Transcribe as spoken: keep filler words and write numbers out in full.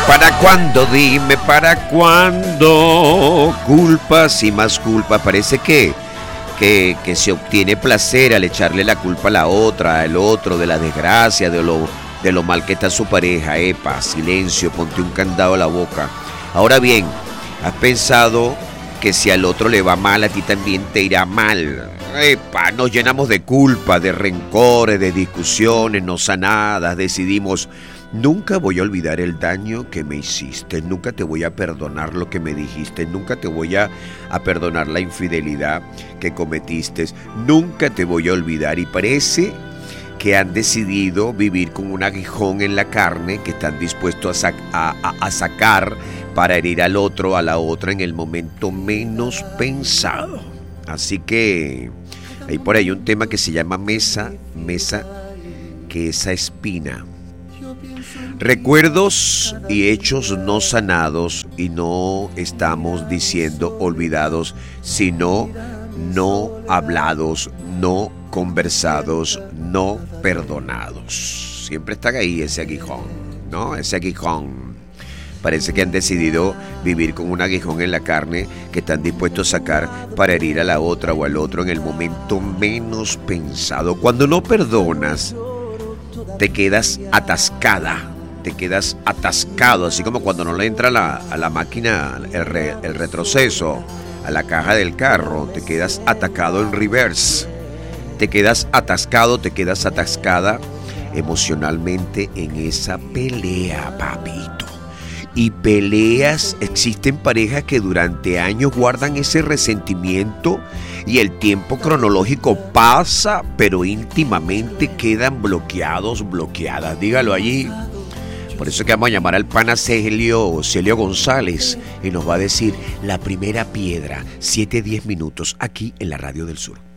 ¿Para cuándo? Dime, ¿para cuándo? Culpas y más culpa. Parece que, que, que se obtiene placer al echarle la culpa a la otra, al otro, de la desgracia, de lo, de lo mal que está su pareja. Epa, silencio, ponte un candado a la boca. Ahora bien, ¿has pensado que si al otro le va mal, a ti también te irá mal? Epa, nos llenamos de culpa, de rencores, de discusiones no sanadas. Decidimos: nunca voy a olvidar el daño que me hiciste, nunca te voy a perdonar lo que me dijiste, nunca te voy a, a perdonar la infidelidad que cometiste, nunca te voy a olvidar. Y parece que han decidido vivir con un aguijón en la carne que están dispuestos a, sac- a, a, a sacar para herir al otro, a la otra en el momento menos pensado. Así que hay por ahí un tema que se llama mesa, mesa, que esa espina. Recuerdos y hechos no sanados, y no estamos diciendo olvidados, sino no hablados, no conversados, no perdonados. Siempre está ahí ese aguijón, ¿no? Ese aguijón. Parece que han decidido vivir con un aguijón en la carne que están dispuestos a sacar para herir a la otra o al otro en el momento menos pensado. Cuando no perdonas, te quedas atascada, te quedas atascado, así como cuando no le entra la, a la máquina el, re, el retroceso, a la caja del carro, te quedas atacado en reverse, te quedas atascado, te quedas atascada emocionalmente en esa pelea, papito. Y peleas, existen parejas que durante años guardan ese resentimiento y el tiempo cronológico pasa, pero íntimamente quedan bloqueados, bloqueadas. Dígalo allí. Por eso que vamos a llamar al pana Celio, Celio González, y nos va a decir la primera piedra, siete a diez minutos, aquí en la Radio del Sur.